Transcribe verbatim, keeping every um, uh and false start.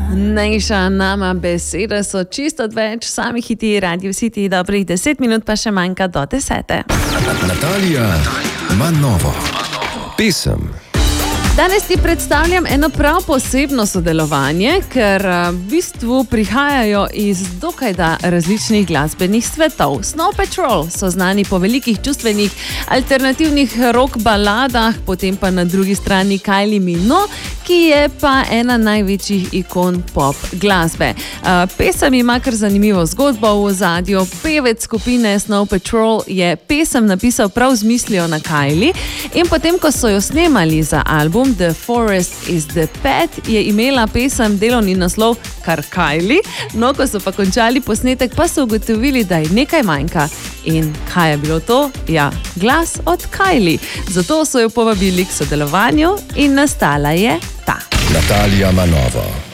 Nejša nama besede so čisto odveč, sami hiti, Radio City, dobrih deset minut pa še manjka do desete. Natalija ima novo pesem. Danes ti predstavljam eno prav posebno sodelovanje, ker v bistvu prihajajo iz dokaj da različnih glasbenih svetov. Snow Patrol so znani po velikih čustvenih alternativnih rock baladah, potem pa na drugi strani Kylie Minogue, ki je pa ena največjih ikon pop glasbe. Pesem ima kar zanimivo zgodbo v ozadju. Pevec skupine Snow Patrol je pesem napisal prav z mislijo na Kylie in potem, ko so jo snemali za album The Forest is the Pet, je imela pesem delovni naslov kar Kylie, no ko so pa končali posnetek, pa so ugotovili, da je nekaj manjka. In kaj je bilo to? Ja, glas od Kylie. Zato so jo povabili k sodelovanju in nastala je ta. Natalija ima novo.